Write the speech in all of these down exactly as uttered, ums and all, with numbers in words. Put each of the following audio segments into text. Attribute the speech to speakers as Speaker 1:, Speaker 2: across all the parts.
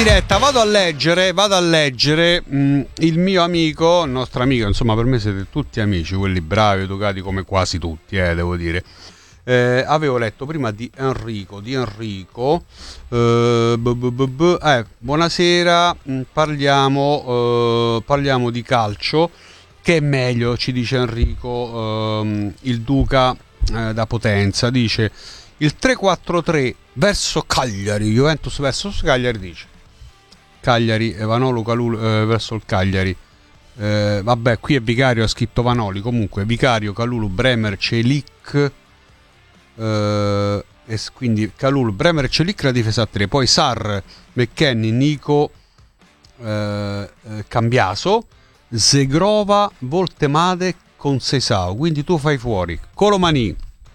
Speaker 1: diretta, vado a leggere, vado a leggere mh, il mio amico, il nostro amico, insomma per me siete tutti amici, quelli bravi, educati come quasi tutti, eh, devo dire. Eh, avevo letto prima di Enrico, di Enrico, eh, b- b- b- b- eh, buonasera, mh, parliamo, eh, parliamo di calcio, che è meglio, ci dice Enrico, ehm, il Duca eh, da Potenza, dice il tre quattro tre verso Cagliari, Juventus verso Cagliari, dice Cagliari, Vanolo Calulu eh, verso il Cagliari. Eh, vabbè, qui è Vicario, ha scritto Vanoli. Comunque, Vicario, Calulu, Bremer, Celic. Eh, e quindi Calulu, Bremer, Celic la difesa a tre. Poi Sar, McKennie, Nico, eh, eh, Cambiaso, Zegrova, Voltemade con Seisao. Quindi tu fai fuori Colomani.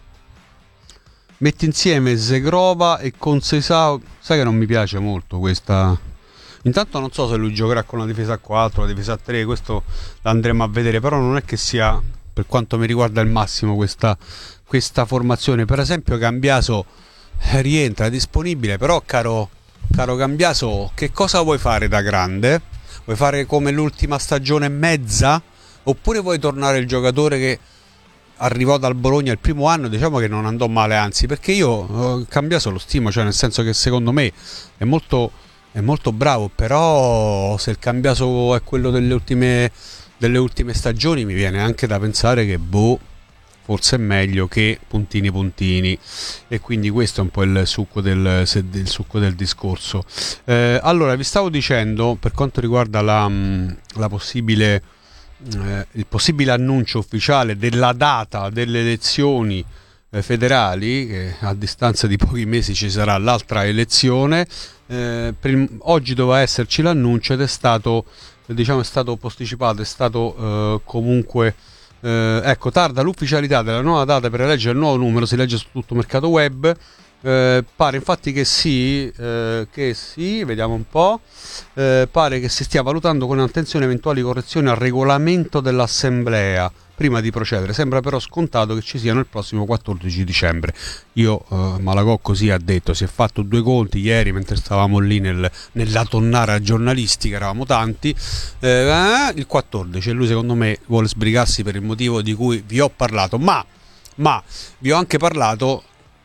Speaker 1: Metti insieme Zegrova e con Seisao. Sai che non mi piace molto questa. Intanto non so se lui giocherà con la difesa a quattro, la difesa a tre, questo l'andremo a vedere, però non è che sia, per quanto mi riguarda, il massimo questa, questa formazione. Per esempio Cambiaso rientra, è disponibile, però caro, caro Cambiaso, che cosa vuoi fare da grande? Vuoi fare come l'ultima stagione e mezza? Oppure vuoi tornare il giocatore che arrivò dal Bologna il primo anno, diciamo che non andò male, anzi, perché io eh, Cambiaso lo stimo, cioè nel senso che secondo me è molto... è molto bravo, però se il Cambiaso è quello delle ultime, delle ultime stagioni mi viene anche da pensare che boh, forse è meglio che puntini puntini, e quindi questo è un po' il succo del, il succo del discorso. Eh, allora vi stavo dicendo, per quanto riguarda la, la possibile, eh, il possibile annuncio ufficiale della data delle elezioni federali, che a distanza di pochi mesi ci sarà l'altra elezione. Eh, per il, oggi doveva esserci l'annuncio ed è stato, diciamo, è stato posticipato, è stato eh, comunque eh, ecco, tarda l'ufficialità della nuova data per eleggere il nuovo numero, si legge su tutto Mercato Web. Eh, pare infatti che sì, eh, che sì, vediamo un po', eh, pare che si stia valutando con attenzione eventuali correzioni al regolamento dell'assemblea prima di procedere. Sembra però scontato che ci siano il prossimo quattordici dicembre. Io, eh, Malagò così ha detto, si è fatto due conti ieri mentre stavamo lì nel, nella tonnara giornalistica, eravamo tanti, eh, il quattordici, e lui secondo me vuole sbrigarsi per il motivo di cui vi ho parlato, ma, ma vi ho anche parlato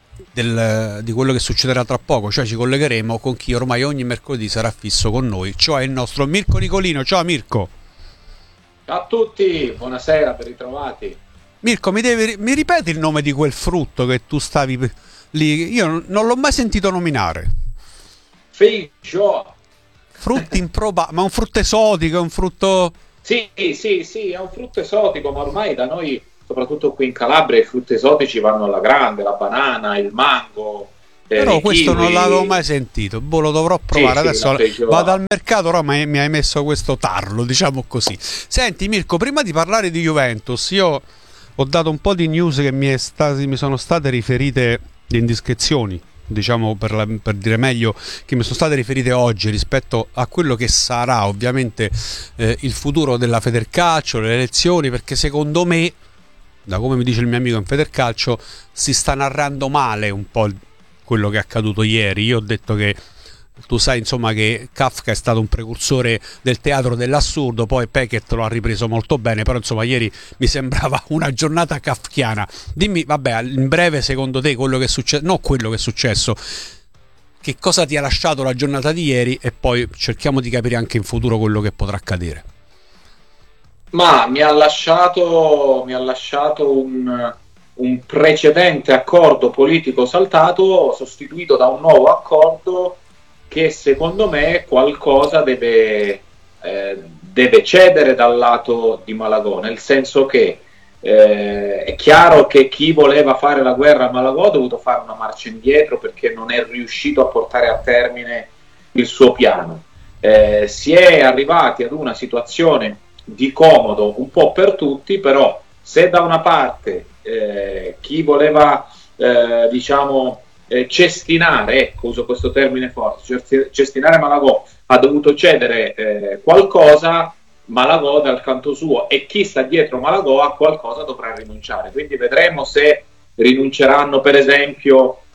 Speaker 1: Del, di quello che succederà tra poco, cioè ci collegheremo con chi ormai ogni mercoledì sarà fisso con noi, cioè il nostro Mirko Nicolino. Ciao Mirko.
Speaker 2: Ciao a tutti, buonasera, ben ritrovati.
Speaker 1: Mirko, mi, devi, mi ripeti il nome di quel frutto che tu stavi lì? Io non l'ho mai sentito nominare.
Speaker 2: Figgio.
Speaker 1: Frutti improbabili, ma un frutto esotico, è un frutto...
Speaker 2: Sì, sì, sì, è un frutto esotico, ma ormai da noi, soprattutto qui in Calabria, i frutti esotici vanno alla grande, la banana, il mango.
Speaker 1: Però
Speaker 2: eh,
Speaker 1: questo
Speaker 2: kiwi.
Speaker 1: Non l'avevo mai sentito, boh, lo dovrò provare.
Speaker 2: Sì,
Speaker 1: Adesso
Speaker 2: sì,
Speaker 1: vado al mercato, però mi, mi hai messo questo tarlo, diciamo così. Senti Mirko, prima di parlare di Juventus, io ho dato un po' di news che mi, è stati, mi sono state riferite, le indiscrezioni, diciamo per, la, per dire meglio, che mi sono state riferite oggi rispetto a quello che sarà ovviamente eh, il futuro della Federcalcio, le elezioni, perché secondo me, da come mi dice il mio amico in Federcalcio, si sta narrando male un po' quello che è accaduto ieri. Io ho detto che tu sai insomma che Kafka è stato un precursore del teatro dell'assurdo, poi Peckett lo ha ripreso molto bene, però insomma ieri mi sembrava una giornata kafkiana. Dimmi, vabbè, in breve, secondo te quello che è successo, no quello che è successo, che cosa ti ha lasciato la giornata di ieri, e poi cerchiamo di capire anche in futuro quello che potrà accadere.
Speaker 2: Ma mi ha lasciato, mi ha lasciato un, un precedente accordo politico saltato, sostituito da un nuovo accordo che secondo me qualcosa deve, eh, deve cedere dal lato di Malagò, nel senso che eh, è chiaro che chi voleva fare la guerra a Malagò ha dovuto fare una marcia indietro perché non è riuscito a portare a termine il suo piano. Eh, si è arrivati ad una situazione di comodo un po' per tutti, però se da una parte eh, chi voleva eh, diciamo eh, cestinare, ecco, uso questo termine forte, cestinare Malagò, ha dovuto cedere eh, qualcosa, Malagò dal canto suo, e chi sta dietro Malagò a qualcosa dovrà rinunciare. Quindi vedremo se rinunceranno per esempio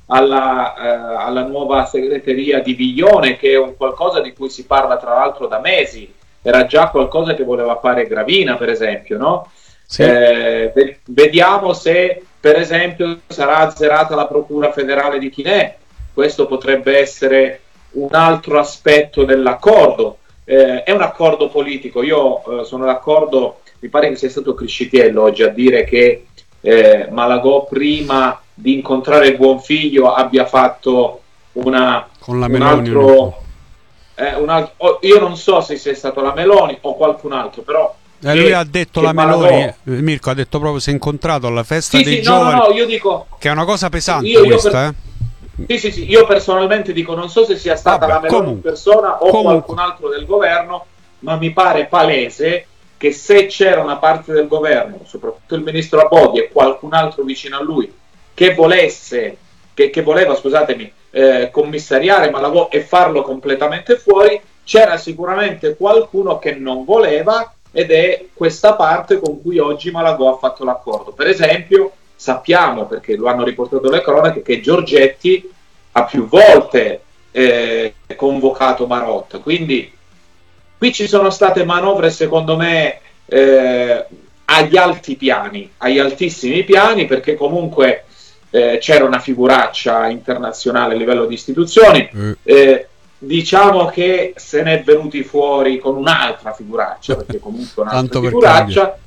Speaker 2: alla, eh, alla nuova segreteria di Viglione, che è un qualcosa di cui si parla tra l'altro da mesi. Era già qualcosa che voleva fare Gravina, per esempio, no?
Speaker 1: Sì.
Speaker 2: Eh, ve- vediamo se, per esempio, sarà azzerata la Procura federale di Chinè. Questo potrebbe essere un altro aspetto dell'accordo. Eh, è un accordo politico. Io eh, sono d'accordo, mi pare che sia stato Criscitiello oggi a dire che eh, Malagò, prima di incontrare il Buonfiglio, abbia fatto una,
Speaker 1: Con la
Speaker 2: un
Speaker 1: Meloni,
Speaker 2: altro... Eh, un altro oh, io non so se sia stato la Meloni o qualcun altro, però
Speaker 1: Eh, lui ha detto la Meloni, Malagò... Mirko ha detto proprio si è incontrato alla festa
Speaker 2: sì,
Speaker 1: dei
Speaker 2: sì,
Speaker 1: giovani,
Speaker 2: no, no, no, io dico,
Speaker 1: che è una cosa pesante
Speaker 2: io, io
Speaker 1: questa,
Speaker 2: per... eh? Sì, sì, sì, io personalmente dico, non so se sia stata
Speaker 1: Vabbè,
Speaker 2: la Meloni
Speaker 1: comunque,
Speaker 2: in persona o
Speaker 1: comunque.
Speaker 2: qualcun altro del governo, ma mi pare palese che se c'era una parte del governo, soprattutto il ministro Abodi e qualcun altro vicino a lui, che volesse, che, che voleva, scusatemi, eh, commissariare Malagò e farlo completamente fuori, c'era sicuramente qualcuno che non voleva, ed è questa parte con cui oggi Malagò ha fatto l'accordo. Per esempio, sappiamo, perché lo hanno riportato le cronache, che Giorgetti ha più volte eh, convocato Marotta, quindi qui ci sono state manovre secondo me eh, agli alti piani, agli altissimi piani, perché comunque eh, c'era una figuraccia internazionale a livello di istituzioni. Eh, diciamo che se ne è venuti fuori con un'altra figuraccia, perché comunque un'altra figuraccia,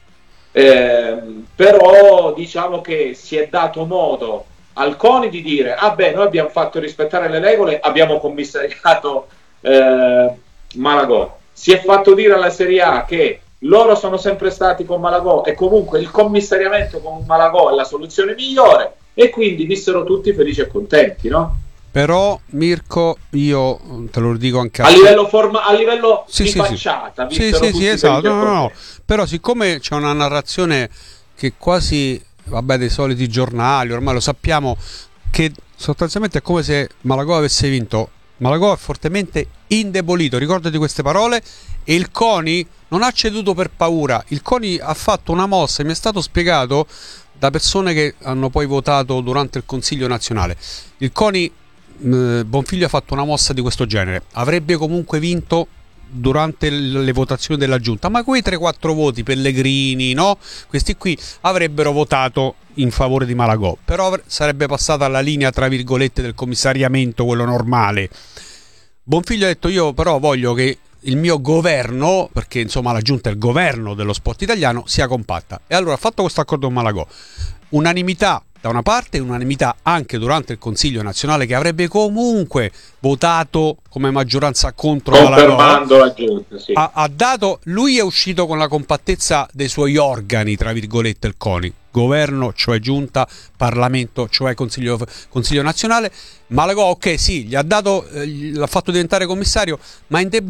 Speaker 2: eh, però diciamo che si è dato modo al CONI di dire ah beh, noi abbiamo fatto rispettare le regole, abbiamo commissariato eh, Malagò. Si è fatto dire alla Serie A che loro sono sempre stati con Malagò e comunque il commissariamento con Malagò è la soluzione migliore, e quindi vissero tutti felici e contenti, no?
Speaker 1: Però Mirko, io te lo dico anche a,
Speaker 2: a livello forma, a livello
Speaker 1: sì,
Speaker 2: di
Speaker 1: sì,
Speaker 2: facciata,
Speaker 1: sì, sì, sì, esatto, no, no, no. Però siccome c'è una narrazione che quasi, vabbè, dei soliti giornali, ormai lo sappiamo, che sostanzialmente è come se Malagò avesse vinto. Malagò è fortemente indebolito, ricordati queste parole, e il CONI non ha ceduto per paura. Il CONI ha fatto una mossa, mi è stato spiegato da persone che hanno poi votato durante il Consiglio nazionale. Il CONI Bonfiglio ha fatto una mossa di questo genere, avrebbe comunque vinto durante le votazioni della giunta, ma quei tre quattro voti Pellegrini, no? Questi qui avrebbero votato in favore di Malagò, però sarebbe passata la linea tra virgolette del commissariamento, quello normale. Bonfiglio ha detto io però voglio che il mio governo, perché insomma la giunta è il governo dello sport italiano, sia compatta, e allora ha fatto questo accordo con Malagò, unanimità da una parte, unanimità anche durante il Consiglio nazionale, che avrebbe comunque votato come maggioranza contro
Speaker 2: confermando la giunta, sì.
Speaker 1: ha, ha dato, lui è uscito con la compattezza dei suoi organi, tra virgolette, il CONI, governo, cioè giunta, Parlamento, cioè Consiglio, Consiglio nazionale. Malagò, ok, sì, gli ha dato, eh, l'ha fatto diventare commissario, ma in